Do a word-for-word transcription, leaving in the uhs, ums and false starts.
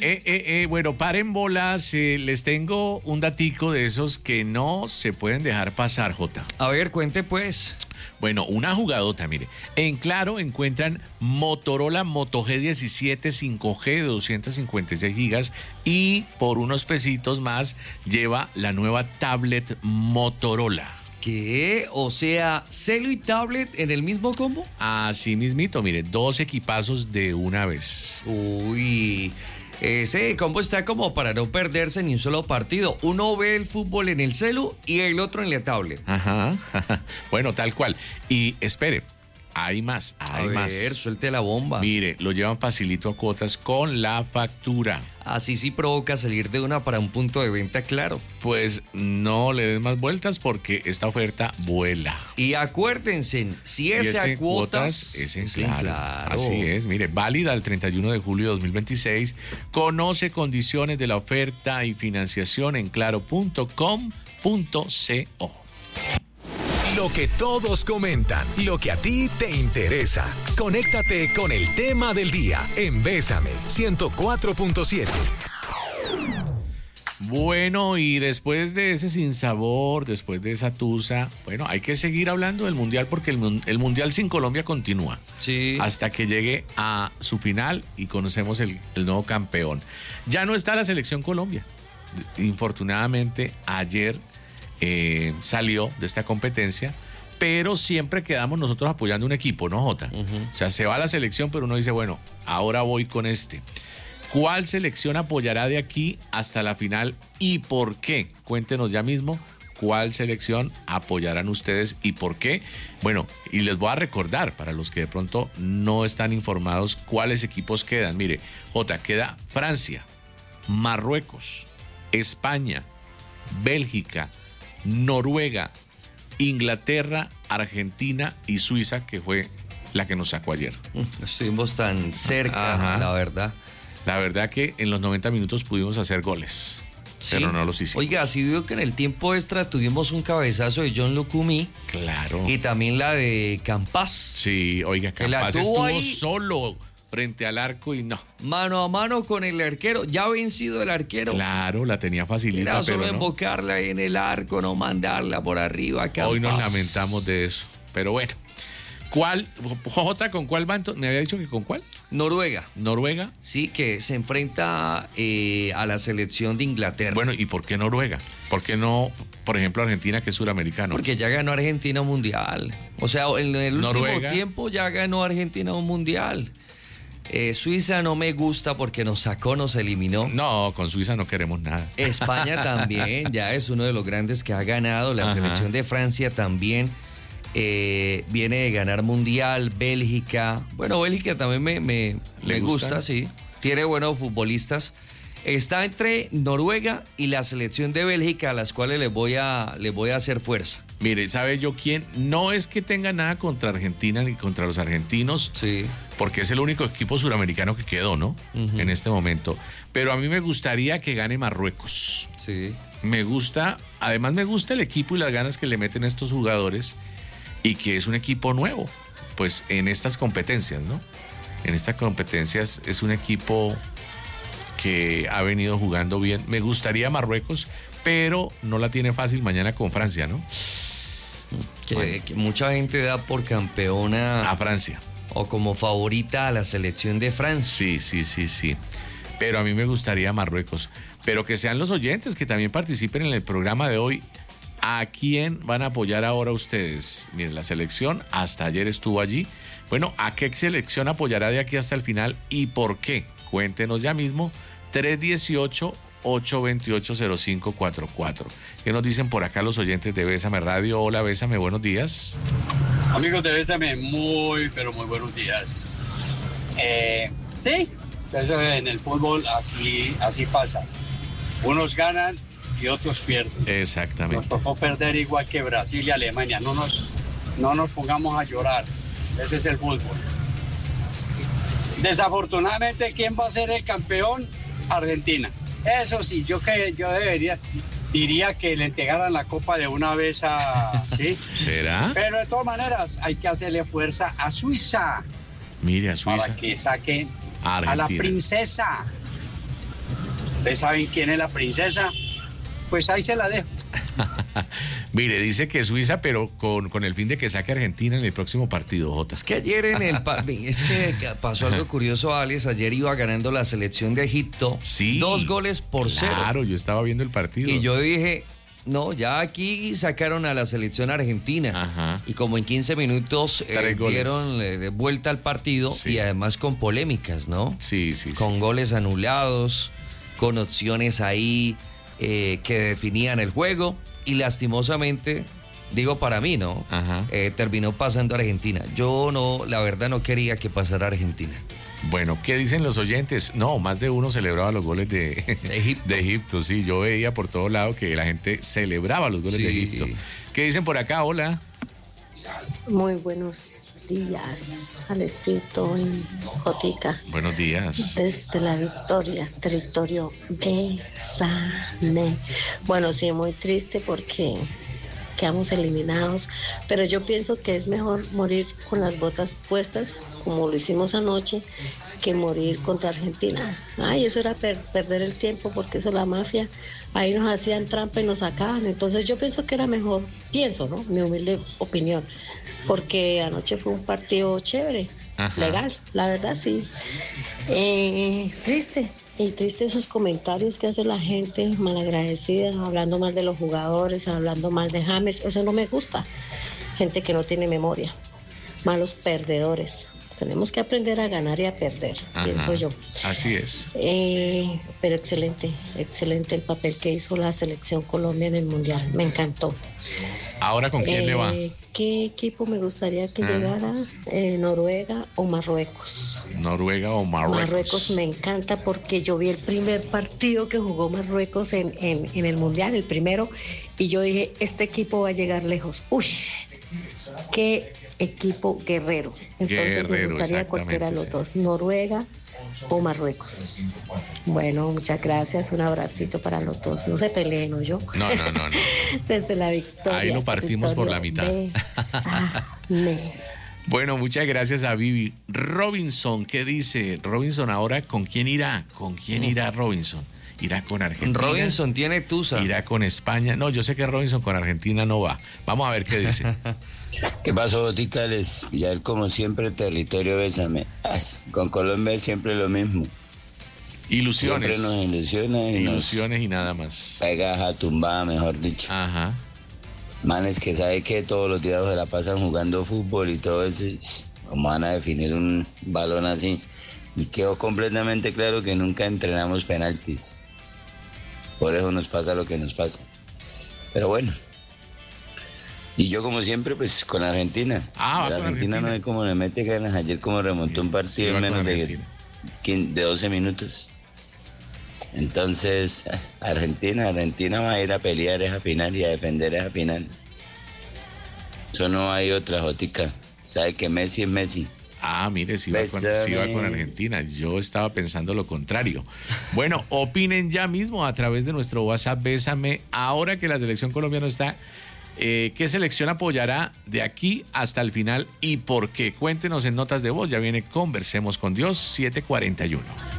eh, eh, bueno, paren bolas, eh, les tengo un datico de esos que no se pueden dejar pasar, Jota. A ver, cuente pues. Bueno, una jugadota, mire. En Claro encuentran Motorola Moto G diecisiete cinco G de doscientos cincuenta y seis gigas y por unos pesitos más lleva la nueva tablet Motorola. ¿Qué? O sea, celo y tablet en el mismo combo. Así mismito, mire, dos equipazos de una vez. Uy, ese combo está como para no perderse ni un solo partido. Uno ve el fútbol en el celu y el otro en la tablet. Ajá, bueno, tal cual. Y espere, hay más, hay a ver, más. suelte la bomba. Mire, lo llevan facilito a cuotas con la factura. Así sí provoca salir de una para un punto de venta, claro. Pues no le den más vueltas porque esta oferta vuela. Y acuérdense, si es a cuotas, es en es en claro. Claro. Así es, mire, válida el treinta y uno de julio de dos mil veintiséis. Conoce condiciones de la oferta y financiación en claro punto com punto co. Lo que todos comentan, lo que a ti te interesa. Conéctate con el tema del día en Bésame ciento cuatro punto siete. Bueno, y después de ese sinsabor, después de esa tusa, bueno, hay que seguir hablando del Mundial porque el, el Mundial sin Colombia continúa. Sí. Hasta que llegue a su final y conocemos el, el nuevo campeón. Ya no está la selección Colombia. Infortunadamente, ayer eh, salió de esta competencia, pero siempre quedamos nosotros apoyando un equipo, ¿no, Jota? Uh-huh. O sea, se va a la selección, pero uno dice, bueno, ahora voy con este. ¿Cuál selección apoyará de aquí hasta la final y por qué? Cuéntenos ya mismo cuál selección apoyarán ustedes y por qué. Bueno, y les voy a recordar para los que de pronto no están informados cuáles equipos quedan. Mire, Jota, queda Francia, Marruecos, España, Bélgica, Noruega, Inglaterra, Argentina y Suiza, que fue la que nos sacó ayer. Estuvimos tan cerca, Ajá. la verdad. La verdad que en los noventa minutos pudimos hacer goles, sí. pero no los hicimos. Oiga, sí veo que en el tiempo extra tuvimos un cabezazo de John Lucumí. Claro. Y también la de Campas. Sí, oiga, Campas estuvo ahí solo frente al arco y no. Mano a mano con el arquero, ya vencido el arquero. Claro, la tenía facilita, Era pero solo no. embocarla ahí en el arco, no mandarla por arriba. Campas. Hoy nos lamentamos de eso, pero bueno. ¿Cuál? Jota, ¿con cuál va? ¿Me había dicho que con cuál? Noruega. ¿Noruega? Sí, que se enfrenta eh, a la selección de Inglaterra. Bueno, ¿y por qué Noruega? ¿Por qué no, por ejemplo, Argentina, que es suramericano? Porque ya ganó Argentina un mundial. O sea, en el Noruega. último tiempo ya ganó Argentina un mundial. Eh, Suiza no me gusta porque nos sacó, nos eliminó. No, con Suiza no queremos nada. España también, ya es uno de los grandes que ha ganado. La Ajá. selección de Francia también. Eh, viene de ganar mundial. Bélgica, bueno, Bélgica también me, me, me gusta? gusta, sí, tiene buenos futbolistas. Está entre Noruega y la selección de Bélgica, a las cuales les voy a, les voy a hacer fuerza. Mire, ¿sabe yo quién? No es que tenga nada contra Argentina ni contra los argentinos, sí. porque es el único equipo suramericano que quedó, ¿no? Uh-huh. En este momento. Pero a mí me gustaría que gane Marruecos. Sí. Me gusta, además me gusta el equipo y las ganas que le meten estos jugadores. Y que es un equipo nuevo, pues en estas competencias, ¿no? En estas competencias es un equipo que ha venido jugando bien. Me gustaría Marruecos, pero no la tiene fácil mañana con Francia, ¿no? Que, bueno. que mucha gente da por campeona a Francia. O como favorita a la selección de Francia. Sí, sí, sí, sí. Pero a mí me gustaría Marruecos. Pero que sean los oyentes que también participen en el programa de hoy. ¿A quién van a apoyar ahora ustedes? Miren, la selección hasta ayer estuvo allí. Bueno, ¿a qué selección apoyará de aquí hasta el final y por qué? Cuéntenos ya mismo. tres uno ocho, ocho dos ocho, cero cinco cuatro cuatro. ¿Qué nos dicen por acá los oyentes de Bésame Radio? Hola, Bésame, buenos días. Amigos de Bésame, muy, pero muy buenos días. Eh, sí, en el fútbol así, así pasa. Unos ganan y otros pierden. Exactamente. Nos tocó perder igual que Brasil y Alemania. No nos, no nos pongamos a llorar. Ese es el fútbol. Desafortunadamente, ¿quién va a ser el campeón? Argentina. Eso sí, yo que yo debería, diría que le entregaran la copa de una vez a... ¿sí? ¿Será? Pero de todas maneras, hay que hacerle fuerza a Suiza. Mire, a Suiza. Para que saquen a, a la princesa. ¿Ustedes saben quién es la princesa? Pues ahí se la dejo. Mire, dice que Suiza, pero con, con el fin de que saque a Argentina en el próximo partido, Jota. Es que ayer en el... pa- es que pasó algo curioso, Alex. Ayer iba ganando la selección de Egipto. Sí. Dos goles por cero. Claro, yo estaba viendo el partido. Y yo dije, no, ya aquí sacaron a la selección argentina. Ajá. Y como en quince minutos eh, Tres goles. dieron eh, vuelta al partido, Sí. y además con polémicas, ¿no? Sí, sí, sí. Con goles anulados, con opciones ahí eh, que definían el juego. Y lastimosamente, digo para mí, ¿no? Ajá. Eh, terminó pasando Argentina. Yo no, la verdad no quería que pasara Argentina. Bueno, ¿qué dicen los oyentes? No, más de uno celebraba los goles de, De Egipto. de Egipto, sí. Yo veía por todo lado que la gente celebraba los goles Sí. de Egipto. ¿Qué dicen por acá? Hola. Muy buenos días, Alecito y Jotica. Buenos días. Desde la Victoria, territorio de Sané. Bueno, sí, muy triste porque quedamos eliminados, pero yo pienso que es mejor morir con las botas puestas, como lo hicimos anoche, que morir contra Argentina. Ay, eso era per- perder el tiempo, porque eso la mafia, ahí nos hacían trampa y nos sacaban. Entonces yo pienso que era mejor, pienso, ¿no? Mi humilde opinión, porque anoche fue un partido chévere, Ajá. legal, la verdad sí. Eh, triste, y triste esos comentarios que hace la gente malagradecida, hablando mal de los jugadores, hablando mal de James, eso no me gusta. Gente que no tiene memoria, malos perdedores. Tenemos que aprender a ganar y a perder, Ajá. pienso yo. Así es. Eh, pero excelente, excelente el papel que hizo la selección Colombia en el Mundial, me encantó. Ahora, ¿con quién Eh, le va? ¿Qué equipo me gustaría que Ah. llegara? Eh, ¿Noruega o Marruecos? ¿Noruega o Marruecos? Marruecos me encanta porque yo vi el primer partido que jugó Marruecos en, en, en el Mundial, el primero, y yo dije, este equipo va a llegar lejos. ¡Uy! ¡Qué equipo guerrero! Entonces Guerrero, me gustaría cualquiera de los exactamente, dos, Noruega o Marruecos. Bueno, muchas gracias, un abracito para los dos. No se peleen, ¿no? Yo. No, no, no, no. Desde la Victoria. Ahí lo partimos por la territorio mitad. de Sané. Bueno, muchas gracias a Vivi. Robinson, ¿qué dice? Robinson ahora, ¿con quién irá? ¿Con quién irá Robinson? ¿Irá con Argentina? Robinson tiene tusa. ¿Irá con España? No, yo sé que Robinson con Argentina no va. Vamos a ver qué dice. ¿Qué pasó, Ticales? Ya él, como siempre, territorio bésame. Ah, con Colombia es siempre lo mismo. Ilusiones. Siempre nos ilusiona y Ilusiones y nada más. nos pega a tumbada, mejor dicho. Ajá. Manes que sabe que todos los días se la pasan jugando fútbol y todo eso. ¿Cómo van a definir un balón así? Y quedó completamente claro que nunca entrenamos penaltis. Por eso nos pasa lo que nos pasa. Pero bueno. Y yo, como siempre, pues con Argentina. Ah, va la con Argentina, Argentina. no sé cómo le mete ganas. Ayer como remontó un Sí, partido va en con menos de, Argentina. quince de doce minutos. Entonces, Argentina, Argentina va a ir a pelear esa final y a defender esa final. Eso no hay otra, Jotica. Sabe que Messi es Messi. Ah, mire, si va, con, Bésame. sí va con Argentina. Yo estaba pensando lo contrario. Bueno, opinen ya mismo a través de nuestro WhatsApp. Bésame. Ahora que la selección colombiana está, eh, ¿qué selección apoyará de aquí hasta el final y por qué? Cuéntenos en notas de voz. Ya viene Conversemos con Dios, siete cuarenta y uno.